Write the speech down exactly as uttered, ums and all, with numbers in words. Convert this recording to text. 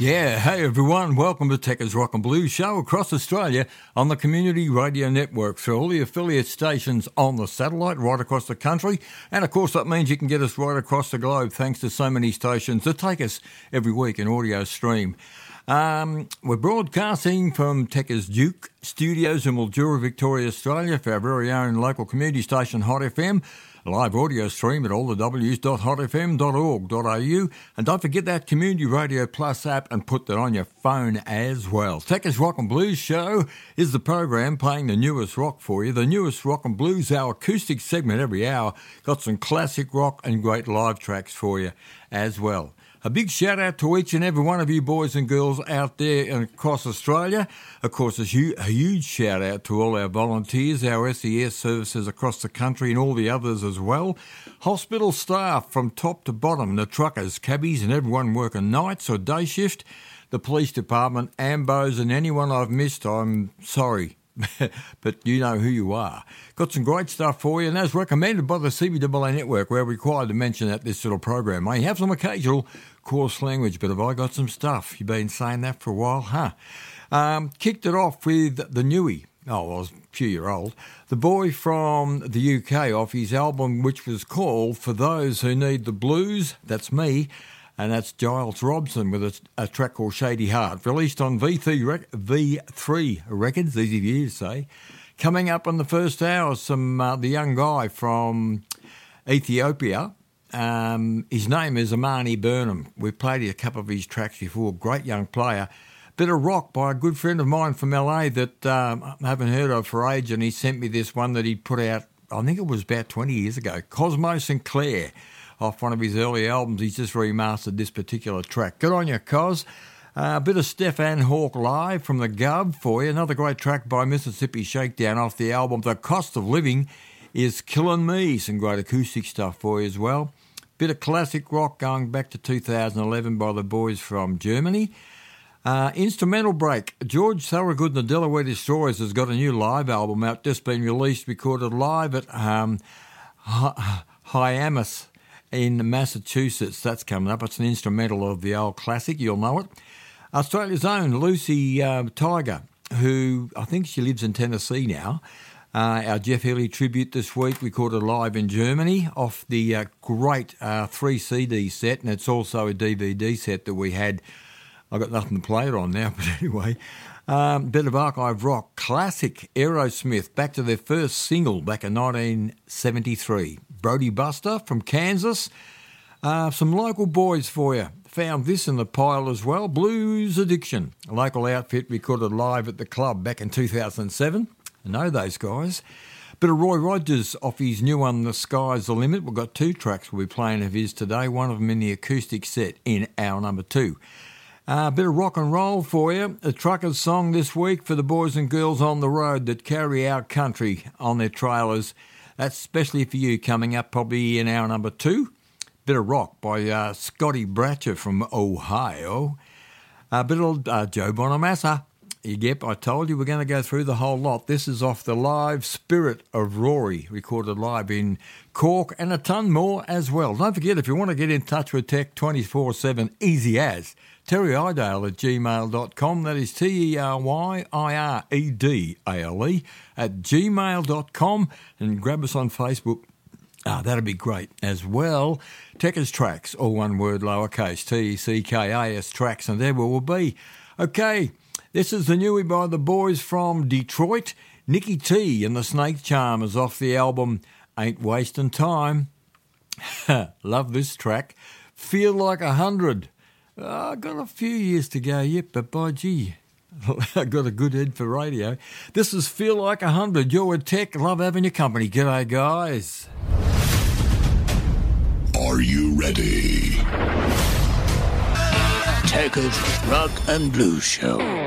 Yeah, hey everyone, welcome to Techers Rock and Blues Show across Australia on the Community Radio Network through all the affiliate stations on the satellite right across the country. And of course that means you can get us right across the globe thanks to so many stations that take us every week in audio stream. Um, we're broadcasting from Techers Duke Studios in Mildura, Victoria, Australia for our very own local community station Hot F M. Live audio stream at all the w's dot hot f m dot org dot a u. And don't forget that Community Radio Plus app and put that on your phone as well. Techers Rock and Blues Show is the program playing the newest rock for you. The newest rock and blues, our acoustic segment every hour. Got some classic rock and great live tracks for you as well. A big shout out to each and every one of you boys and girls out there and across Australia. Of course, a huge, a huge shout out to all our volunteers, our S E S services across the country and all the others as well. Hospital staff from top to bottom, the truckers, cabbies and everyone working nights or day shift. The police department, ambos and anyone I've missed, I'm sorry. But you know who you are. Got some great stuff for you, and as recommended by the C B A A Network, we're required to mention at this little program. I have some occasional coarse language, but have I got some stuff? You've been saying that for a while, huh? Um, kicked it off with the Newie. Oh, well, I was a few year old. The boy from the U K off his album, which was called For Those Who Need the Blues. That's me. And that's Giles Robson with a, a track called Shady Heart, released on V three, rec- V three Records, easy for you to say. Coming up in the first hour, some uh, the young guy from Ethiopia. Um, his name is Amani Burnham. We've played a couple of his tracks before. Great young player. Bit of rock by a good friend of mine from L A that um, I haven't heard of for age, and he sent me this one that he put out, I think it was about twenty years ago, Cosmo Sinclair. Off one of his early albums, he's just remastered this particular track. Good on you, Cos. Uh, a bit of Stefan Hawke live from the Gov for you. Another great track by Mississippi Shakedown off the album The Cost of Living is Killin' Me. Some great acoustic stuff for you as well. Bit of classic rock going back to two thousand eleven by the boys from Germany. Uh, instrumental break. George Thorogood and the Delaware Destroyers has got a new live album out, just been released, recorded live at um, Hyannis in Massachusetts. That's coming up. It's an instrumental of the old classic. You'll know it. Australia's own Lucy uh, Tiger, who I think she lives in Tennessee now. Uh, our Jeff Healey tribute this week, recorded live in Germany off the uh, great uh, three C D set, and it's also a D V D set that we had. I've got nothing to play it on now, but anyway. Um, bit of archive rock. Classic Aerosmith, back to their first single back in nineteen seventy-three. Brody Buster from Kansas. Uh, some local boys for you. Found this in the pile as well. Blues Addiction, a local outfit recorded live at the club back in two thousand seven. I know those guys. Bit of Roy Rogers off his new one, The Sky's the Limit. We've got two tracks we'll be playing of his today, one of them in the acoustic set in hour number two. A uh, bit of rock and roll for you. A trucker's song this week for the boys and girls on the road that carry our country on their trailers. That's especially for you coming up probably in hour number two. Bit of rock by uh, Scotty Bratcher from Ohio. A bit of uh, Joe Bonamassa. Yep, I told you we're going to go through the whole lot. This is off the live Spirit of Rory, recorded live in Cork, and a ton more as well. Don't forget, if you want to get in touch with Tech twenty-four seven, easy as, Terry Idale at gmail dot com. That is T E R Y I R E D A L E at gmail dot com. And grab us on Facebook. Ah, that'd be great as well. Techers Tracks, all one word, lowercase, T E C K A S Tracks, and there we will be. Okay, this is the Newie by the boys from Detroit. Nicky T and the Snake Charmers off the album Ain't Wasting Time. Love this track. Feel Like a Hundred. Oh, I got a few years to go yet, but by gee, I got a good head for radio. This is Feel Like a Hundred. You're with Tech. Love having your company. G'day, guys. Are you ready? Techers Rock and Blues Show.